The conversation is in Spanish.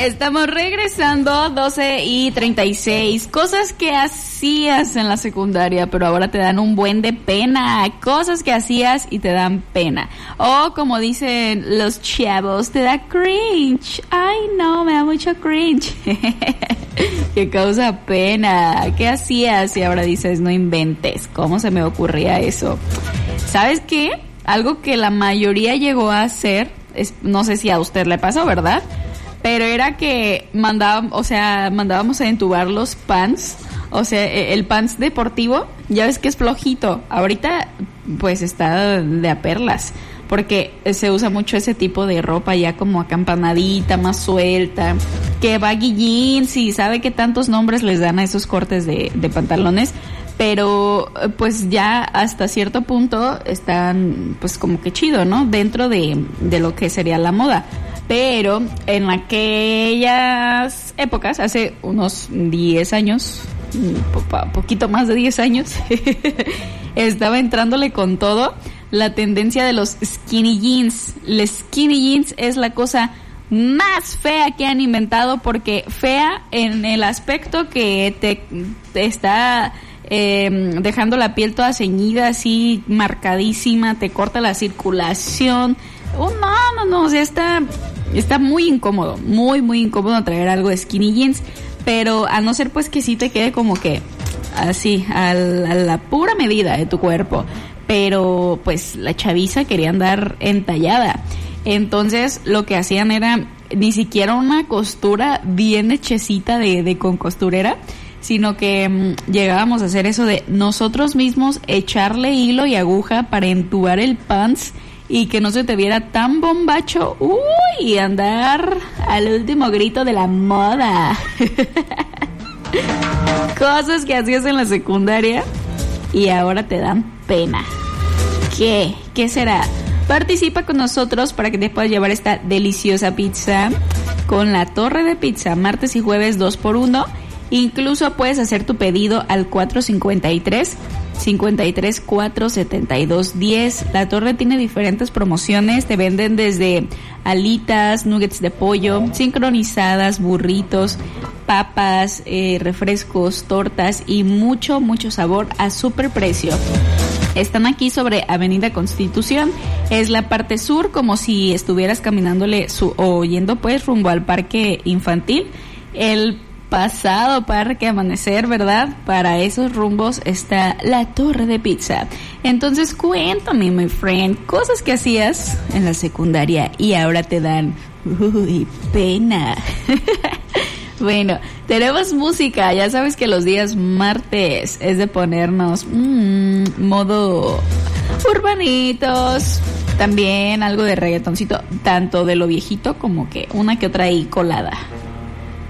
Estamos regresando, 12:36. Cosas que hacías en la secundaria, pero ahora te dan un buen de pena. Cosas que hacías y te dan pena. O como dicen los chavos, te da cringe. Ay, no, me da mucho cringe. Que causa pena. ¿Qué hacías? Y ahora dices, no inventes. ¿Cómo se me ocurría eso? ¿Sabes qué? Algo que la mayoría llegó a hacer, no sé si a usted le pasó, ¿verdad? Pero era que mandábamos a entubar los pants, o sea, el pants deportivo, ya ves que es flojito. Ahorita, pues, está de a perlas, porque se usa mucho ese tipo de ropa ya como acampanadita, más suelta, que baggy jeans y sabe qué tantos nombres les dan a esos cortes de pantalones. Pero pues ya hasta cierto punto están pues como que chido, ¿no? Dentro de lo que sería la moda. Pero en aquellas épocas, hace unos 10 años, poquito más de 10 años, estaba entrándole con todo la tendencia de los skinny jeans. El skinny jeans es la cosa más fea que han inventado, porque fea en el aspecto que te está dejando la piel toda ceñida, así marcadísima, te corta la circulación. No, o sea, está muy incómodo, muy incómodo traer algo de skinny jeans, pero a no ser pues que sí te quede como que así, a la pura medida de tu cuerpo, pero pues la chaviza quería andar entallada. Entonces lo que hacían era ni siquiera una costura bien hechecita de con costurera, sino que llegábamos a hacer eso de nosotros mismos echarle hilo y aguja para entubar el pants y que no se te viera tan bombacho, y andar al último grito de la moda. Cosas que hacías en la secundaria y ahora te dan pena. ¿Qué será? Participa con nosotros para que te puedas llevar esta deliciosa pizza con la torre de pizza, martes y jueves 2x1. Incluso puedes hacer tu pedido al 453-472-10. La torre tiene diferentes promociones. Te venden desde alitas, nuggets de pollo, sincronizadas, burritos, papas, refrescos, tortas y mucho sabor a súper precio. Están aquí sobre Avenida Constitución. Es la parte sur, como si estuvieras caminándole o yendo pues rumbo al parque infantil. El pasado Parque Amanecer, ¿verdad? Para esos rumbos está la torre de pizza. Entonces cuéntame, my friend, cosas que hacías en la secundaria y ahora te dan pena. Bueno, tenemos música. Ya sabes que los días martes es de ponernos modo urbanitos. También algo de reggaetoncito, tanto de lo viejito como que una que otra ahí colada.